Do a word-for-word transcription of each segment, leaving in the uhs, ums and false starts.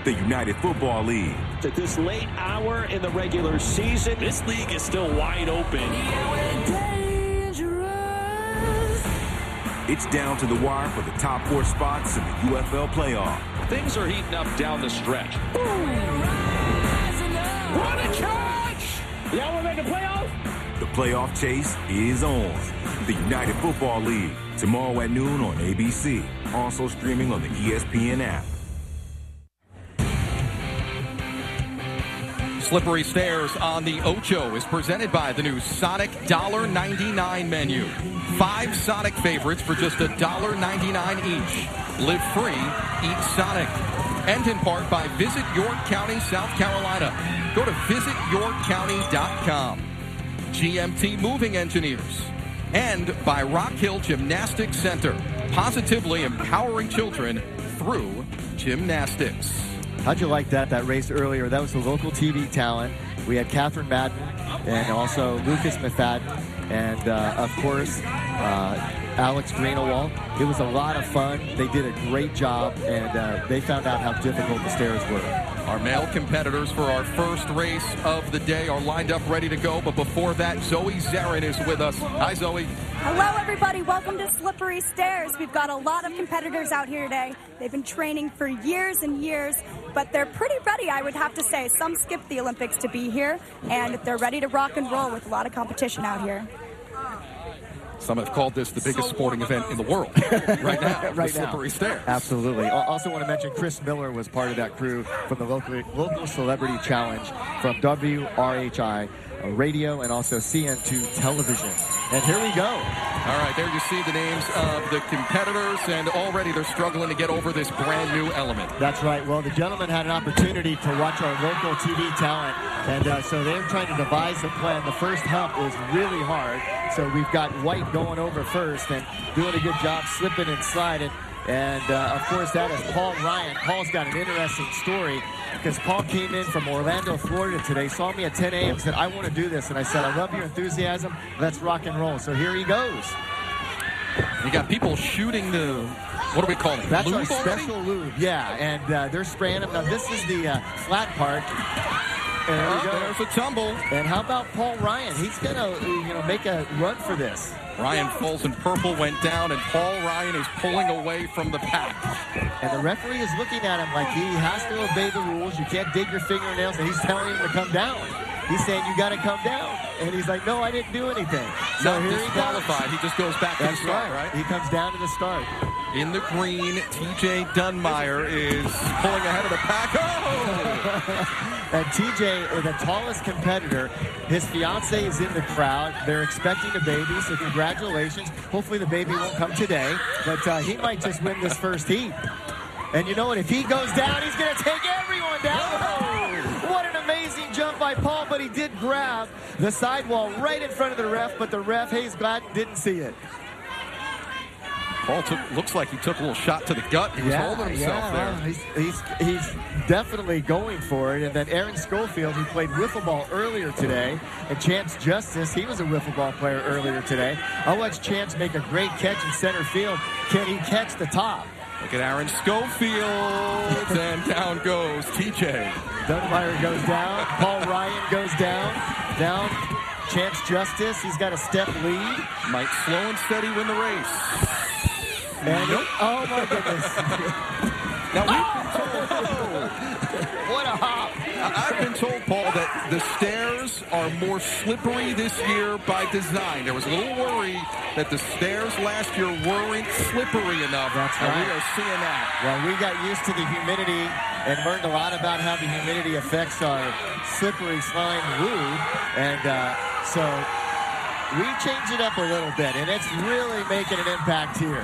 the United Football League. At this late hour in the regular season, this league is still wide open. It's down to the wire for the top four spots in the U F L playoff. Things are heating up down the stretch. What a catch! Y'all want to make a playoff? The playoff chase is on. The United Football League, tomorrow at noon on A B C. Also streaming on the E S P N app. Slippery Stairs on the Ocho is presented by the new Sonic one dollar ninety-nine menu. Five Sonic favorites for just one dollar ninety-nine each. Live free, eat Sonic. And in part by Visit York County, South Carolina. Go to visit york county dot com. G M T Moving Engineers. And by Rock Hill Gymnastics Center. Positively empowering children through gymnastics. How'd you like that, that race earlier? That was the local T V talent. We had Catherine Madden and also Lucas McFadden and, uh, of course, uh, Alex Greenawalt. It was a lot of fun. They did a great job, and uh, they found out how difficult the stairs were. Our male competitors for our first race of the day are lined up, ready to go. But before that, Zoe Zarin is with us. Hi, Zoe. Hello, everybody. Welcome to Slippery Stairs. We've got a lot of competitors out here today. They've been training for years and years, but they're pretty ready, I would have to say. Some skipped the Olympics to be here, and they're ready to rock and roll with a lot of competition out here. Some have called this the biggest sporting event in the world right now, right the Slippery now. Stairs. Absolutely. I also want to mention Chris Miller was part of that crew from the local, local Celebrity Challenge from W R H I Radio and also C N two Television. And here we go. All right, there you see the names of the competitors, and already they're struggling to get over this brand new element. That's right. Well, the gentleman had an opportunity to watch our local T V talent, and uh, so they're trying to devise a plan. The first hump is really hard, so we've got White going over first and doing a good job slipping and sliding. And, uh, of course, that is Paul Ryan. Paul's got an interesting story because Paul came in from Orlando, Florida today, saw me at ten a.m., said, I want to do this. And I said, I love your enthusiasm. Let's rock and roll. So here he goes. You got people shooting the, what do we call it? That's lube our special already? lube, yeah. And uh, they're spraying them. Now, this is the uh, flat part. And there Oh, we go. there's a tumble. And how about Paul Ryan? He's going to, you know, make a run for this. Ryan Foles in purple went down, and Paul Ryan is pulling away from the pack. And the referee is looking at him like he has to obey the rules. You can't dig your fingernails, and he's telling him to come down. He's saying, you got to come down. And he's like, no, I didn't do anything. So Not here disqualified. He, He just goes back to the That's start, right. right? He comes down to the start. In the green, T J Dunmeyer is pulling ahead of the pack. Oh! And T J, the tallest competitor, his fiance is in the crowd. They're expecting a baby, so congratulations. Hopefully the baby won't come today, but uh, he might just win this first heat. And you know what? If he goes down, he's going to take everyone down. Oh, what an amazing jump by Paul, but he did grab the sidewall right in front of the ref, but the ref, Hayes Gladden, didn't see it. Paul took, looks like he took a little shot to the gut. He was yeah, holding himself yeah, there. well, he's, he's, he's definitely going for it. And then Aaron Schofield, who played wiffle ball earlier today, and Chance Justice, he was a wiffle ball player earlier today. I watched Chance make a great catch in center field. Can he catch the top? Look at Aaron Schofield, and down goes T J. Dunmeyer goes down. Paul Ryan goes down. Down. Chance Justice, he's got a step lead. Might slow and steady win the race. And Nope. oh my goodness. Now, we've been told, What a hop. I've been told, Paul, that the stairs are more slippery this year by design. There was a little worry that the stairs last year weren't slippery enough. That's and right. we are seeing that. Well, we got used to the humidity and learned a lot about how the humidity affects our slippery slime lube. And uh, so we changed it up a little bit, and it's really making an impact here.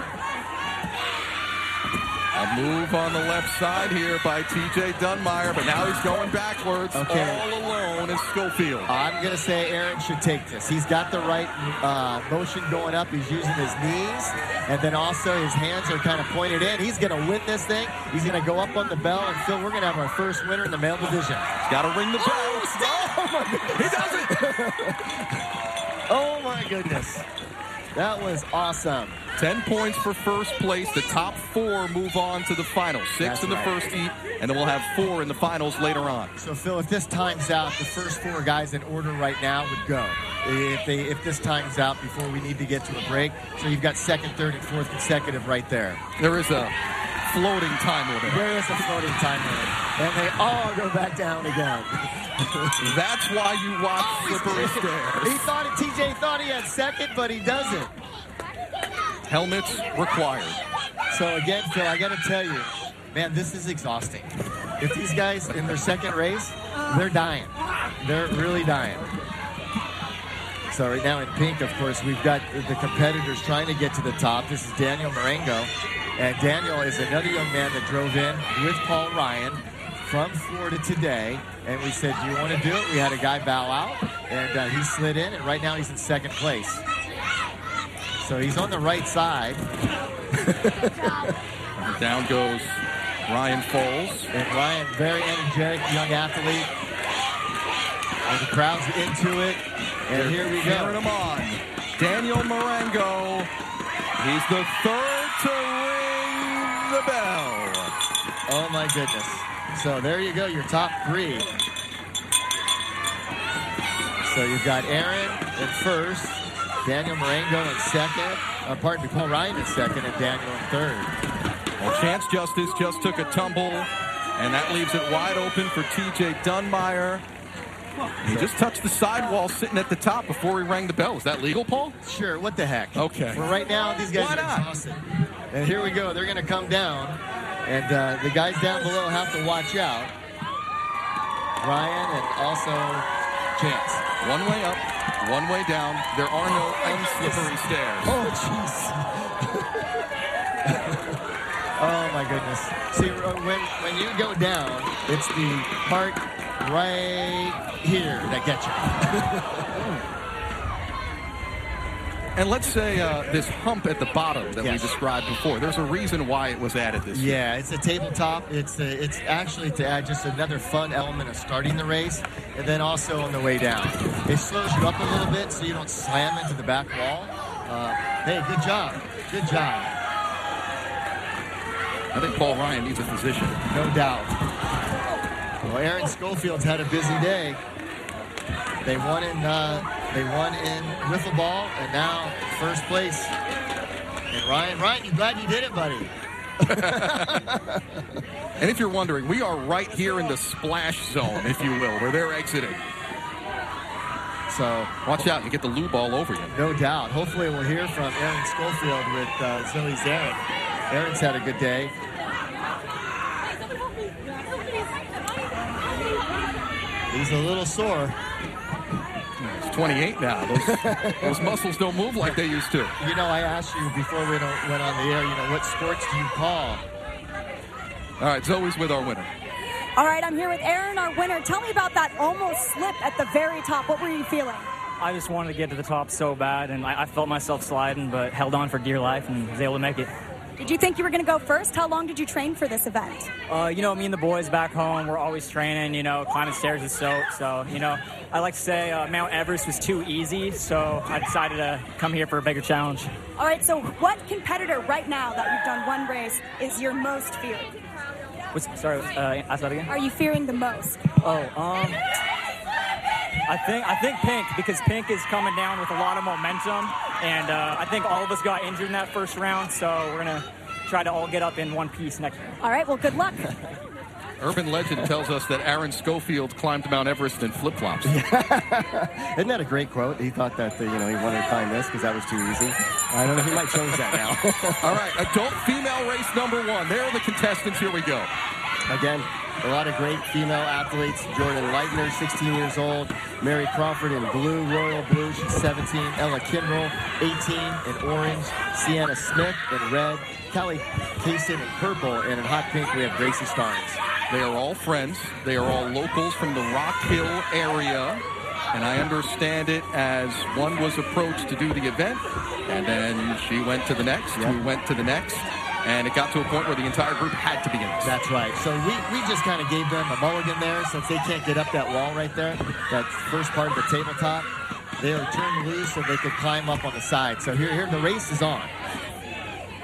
A move on the left side here by T J Dunmeyer, but now he's going backwards. Okay. All alone is Schofield. I'm going to say Aaron should take this. He's got the right uh, motion going up. He's using his knees, and then also his hands are kind of pointed in. He's going to win this thing. He's going to go up on the bell, and Phil, we're going to have our first winner in the male division. Got to ring the bell. Oh, my goodness. He does it. Oh, my goodness. That was awesome. Ten points for first place. The top four move on to the finals. Six That's in the right. first heat, and then we'll have four in the finals later on. So, Phil, if this times out, the first four guys in order right now would go. If they if this times out before we need to get to a break. So you've got second, third, and fourth consecutive right there. There is a floating time limit. There is a floating time limit. And they all go back down again. That's why you watch Slippery Stairs. He thought it, T J thought he had second, but he doesn't. Helmets required. So again, Phil, I got to tell you, man, this is exhausting. If these guys in their second race, they're dying. They're really dying. So right now in pink, of course, we've got the competitors trying to get to the top. This is Daniel Marengo. And Daniel is another young man that drove in with Paul Ryan from Florida today. And we said, do you want to do it? We had a guy bow out, and uh, he slid in, and right now he's in second place. So he's on the right side. Down goes Ryan Foles. And Ryan, very energetic young athlete. And the crowd's into it. And They're here we cheering go. him on. Daniel Marengo. He's the third to ring the bell. Oh, my goodness. So there you go, your top three. So you've got Aaron in first, Daniel Marengo in second, uh, pardon me, Paul Ryan in second, and Daniel in third. Well, Chance Justice just took a tumble, and that leaves it wide open for T J Dunmeyer. He just touched the sidewall sitting at the top before he rang the bell. Is that legal, Paul? Sure, what the heck? Okay. For right now, these guys Why are not? exhausted. And here we go, they're going to come down, and uh, the guys down below have to watch out. Ryan and also Chance. One way up, one way down. There are no unslippery stairs. Oh, jeez. Oh, my goodness. See, when, when you go down, it's the part right here that gets you. And let's say uh, this hump at the bottom that Yes. we described before, there's a reason why it was added this year. Yeah, it's a tabletop. It's a, it's actually to add just another fun element of starting the race, and then also on the way down. It slows you up a little bit so you don't slam into the back wall. Uh, hey, good job. Good job. I think Paul Ryan needs a physician. No doubt. Well, Aaron Schofield's had a busy day. They won in uh, they won in wiffle ball, and now first place. And Ryan, Ryan, you glad you did it, buddy? And if you're wondering, we are right here in the splash zone, if you will, where they're exiting. So Watch out, you get the lube all over you. no doubt. Hopefully we'll hear from Aaron Schofield with uh, Zoe Zarin. Aaron's had a good day. He's a little sore. He's twenty-eight now. Those, those muscles don't move like they used to. You know, I asked you before we went on the air, you know, what sports do you call? All right, Zoe's with our winner. All right, I'm here with Aaron, our winner. Tell me about that almost slip at the very top. What were you feeling? I just wanted to get to the top so bad, and I, I felt myself sliding, but held on for dear life and was able to make it. Did you think you were going to go first? How long did you train for this event? Uh, you know, me and the boys back home, we're always training, you know, climbing stairs is so, so, you know, I like to say uh, Mount Everest was too easy, so I decided to come here for a bigger challenge. All right, so what competitor right now that you've done one race is your most feared? What's, sorry, uh, ask that again? Are you fearing the most? Oh, um, I think I think Pink, because Pink is coming down with a lot of momentum, and uh, I think all of us got injured in that first round, so we're going to try to all get up in one piece next round. All right, well, good luck. Urban legend tells us that Aaron Schofield climbed Mount Everest in flip-flops. Isn't that a great quote? He thought that, uh, you know, he wanted to climb this because that was too easy. I don't know. He might change that now. All right, adult female race number one. There are the contestants. Here we go. Again, a lot of great female athletes. Jordan Leitner, sixteen years old. Mary Crawford in blue, royal blue. She's seventeen. Ella Kimbrell, eighteen, in orange. Sienna Smith in red. Callie Kaysen in purple. And in hot pink, we have Gracie Starnes. They are all friends. They are all locals from the Rock Hill area. And I understand it as one was approached to do the event, and then she went to the next, Yep. who went to the next, and it got to a point where the entire group had to be in this. That's right. So we, we just kind of gave them a mulligan there since they can't get up that wall right there, that first part of the tabletop. They are turned loose so they could climb up on the side. So here, here the race is on.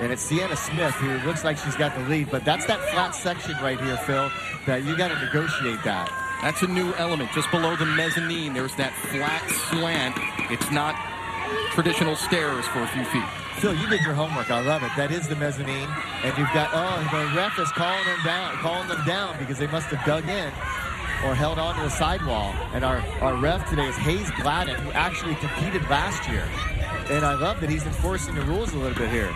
And it's Sienna Smith who looks like she's got the lead. But that's that flat section right here, Phil, that you got to negotiate that. That's a new element. Just below the mezzanine, there's that flat slant. It's not traditional stairs for a few feet. Phil, you did your homework. I love it. That is the mezzanine. And you've got, oh, the ref is calling them down, calling them down because they must have dug in or held on to the sidewall. And our, our ref today is Hayes Gladden, who actually competed last year. And I love that he's enforcing the rules a little bit here.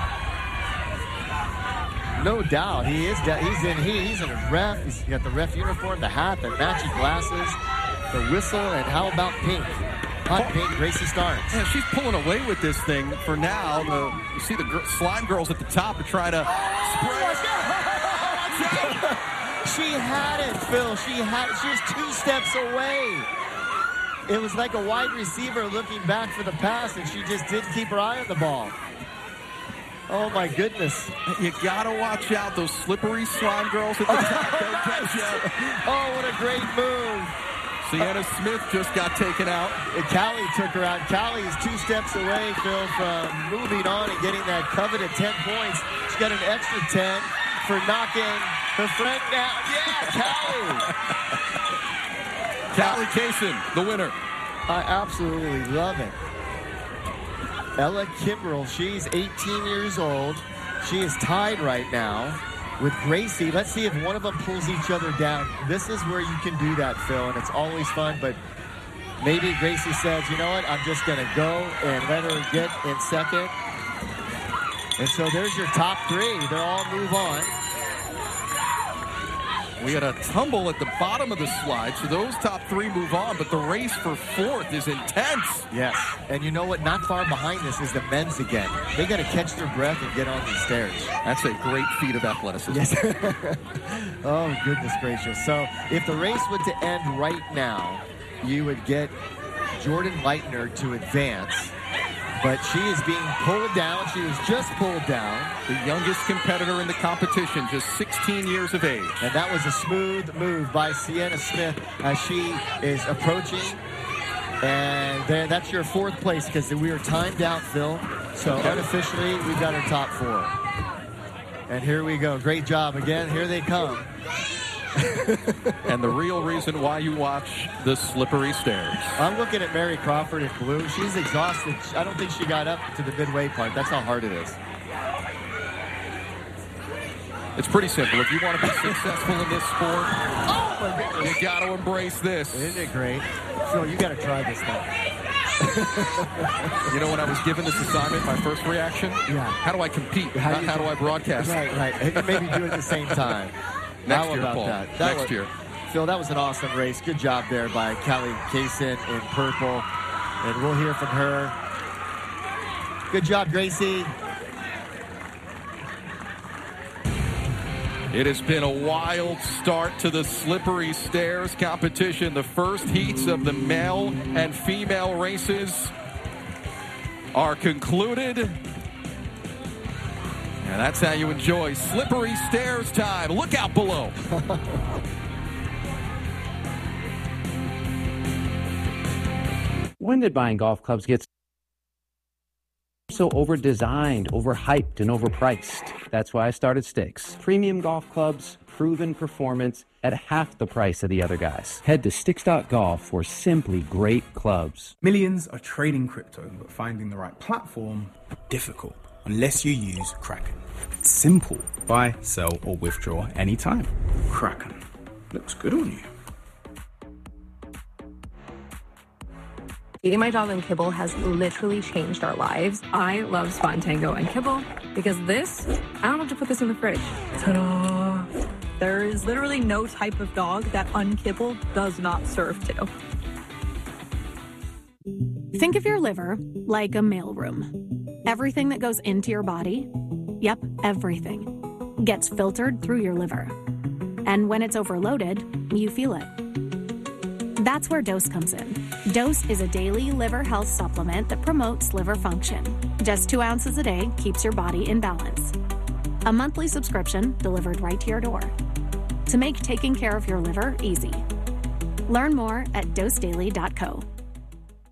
No doubt. He is. He's in he, He's in a ref. He's got the ref uniform, the hat, the matching glasses, the whistle, and how about pink? Hot pink, Gracie Starnes. Yeah, she's pulling away with this thing for now. The, you see the gr- slime girls at the top to try to spray. She had it, Phil. She had it. She was two steps away. It was like a wide receiver looking back for the pass, and she just didn't keep her eye on the ball. Oh, my goodness. You got to watch out. Those slippery slime girls at the top. They'll catch you. Oh, what a great move. Sienna Smith just got taken out. Callie took her out. Callie is two steps away, Phil, from moving on and getting that coveted ten points. She's got an extra ten for knocking her friend down. Yeah, Callie. Callie Kaysen, the winner. I absolutely love it. Ella Kimbrell, she's eighteen years old. She is tied right now with Gracie. Let's see if one of them pulls each other down. This is where you can do that, Phil, and it's always fun, but maybe Gracie says, you know what, I'm just going to go and let her get in second. And so there's your top three. They'll all move on. We had a tumble at the bottom of the slide, so those top three move on, but the race for fourth is intense. Yes, and you know what? Not far behind this is the men's again. They got to catch their breath and get on these stairs. That's a great feat of athleticism. Yes. Oh, goodness gracious. So if the race were to end right now, you would get Jordan Leitner to advance. But she is being pulled down. She was just pulled down. The youngest competitor in the competition, just sixteen years of age. And that was a smooth move by Sienna Smith as she is approaching. And there, that's your fourth place because we are timed out, Phil. So okay. Unofficially, we've got our top four. And here we go. Great job again. Here they come. And the real reason why you watch the slippery stairs. I'm looking at Mary Crawford in blue. She's exhausted. I don't think she got up to the midway part. That's how hard it is. It's pretty simple. If you want to be successful in this sport, oh my goodness, you got to embrace this. Isn't it great? Phil, you got to try this thing. You know, when I was given this assignment, my first reaction, yeah. How do I compete? How, Not do, how do I broadcast? Right, right. Maybe do it at the same time. Next How year, about Paul. that? that Next was, year. Phil, that was an awesome race. Good job there by Callie Kaysen in purple. And we'll hear from her. Good job, Gracie. It has been a wild start to the slippery stairs competition. The first heats of the male and female races are concluded. And that's how you enjoy slippery stairs time. Look out below. When did buying golf clubs get so over-designed, overhyped, and overpriced? That's why I started Sticks. Premium golf clubs, proven performance at half the price of the other guys. Head to Sticks dot golf for simply great clubs. Millions are trading crypto, but finding the right platform, difficult. Unless you use Kraken. It's simple. Buy, sell, or withdraw anytime. Kraken. Looks good on you. Eating my dog and kibble has literally changed our lives. I love Spot Tango and kibble because this, I don't have to put this in the fridge. Ta-da! There is literally no type of dog that unkibble does not serve to. Think of your liver like a mailroom. Everything that goes into your body, yep, everything, gets filtered through your liver. And when it's overloaded, you feel it. That's where Dose comes in. Dose is a daily liver health supplement that promotes liver function. Just two ounces a day keeps your body in balance. A monthly subscription delivered right to your door. To make taking care of your liver easy. Learn more at dose daily dot co.